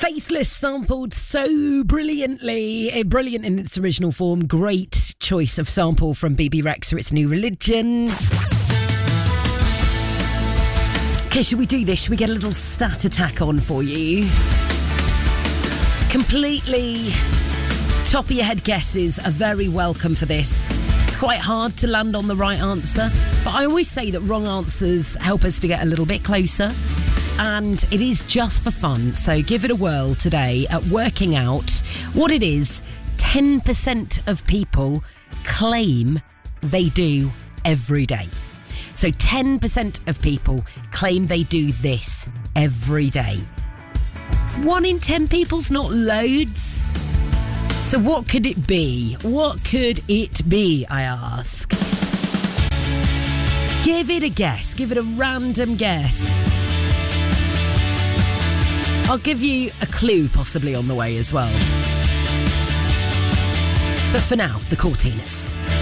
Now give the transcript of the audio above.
Faithless sampled so brilliantly, brilliant in its original form. Great choice of sample from BB Rexa, It's New Religion. Okay, should we do this? Should we get a little stat attack on for you? Completely top of your head guesses are very welcome for this. It's quite hard to land on the right answer, but I always say that wrong answers help us to get a little bit closer. And it is just for fun, so give it a whirl today at working out what it is 10% of people claim they do every day. So 10% of people claim they do this every day. 1 in 10 people's not loads. So what could it be? What could it be, I ask? Give it a guess. Give it a random guess. I'll give you a clue possibly on the way as well. But for now, the Cortinas.